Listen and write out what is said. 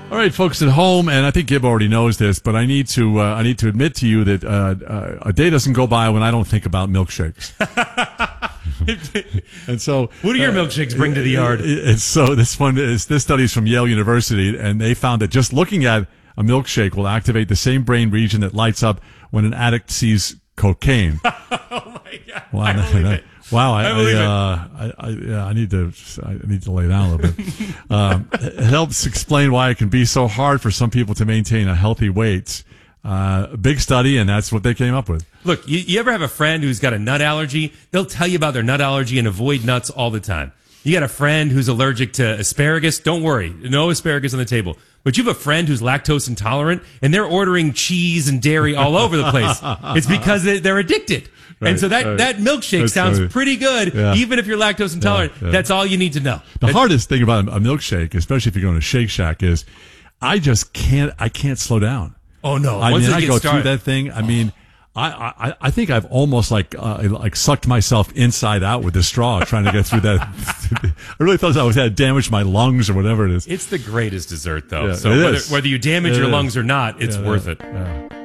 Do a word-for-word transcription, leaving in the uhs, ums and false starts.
All right, folks at home, and I think Gib already knows this, but I need to uh, I need to admit to you that uh, uh, a day doesn't go by when I don't think about milkshakes. And so, what do your uh, milkshakes bring to the yard? It's so this one is this study is from Yale University, and they found that just looking at a milkshake will activate the same brain region that lights up when an addict sees cocaine. Oh my God! Wow, I believe I, it. Wow, I, I, I, believe uh, it. I, I, yeah, I need to, I need to lay down a little bit. um, it helps explain why it can be so hard for some people to maintain a healthy weight. Uh, big study, and that's what they came up with. Look, you, you ever have a friend who's got a nut allergy? They'll tell you about their nut allergy and avoid nuts all the time. You got a friend who's allergic to asparagus? Don't worry, no asparagus on the table. But you have a friend who's lactose intolerant, and they're ordering cheese and dairy all over the place. It's because they, they're addicted. Right, and so that, right. that milkshake That's sounds funny. pretty good, Yeah. even if you're lactose intolerant. Yeah, yeah. That's all you need to know. The That- hardest thing about a milkshake, especially if you're going to Shake Shack, is I just can't, I can't slow down. Oh no! I Once mean, they I get go started, through that thing. I mean, I, I, I think I've almost like, uh, like sucked myself inside out with the straw trying to get through that. I really thought I was had damaged my lungs or whatever it is. It's the greatest dessert, though. Yeah, so it whether, is. whether you damage It your is. lungs or not, it's Yeah, worth yeah, it. yeah.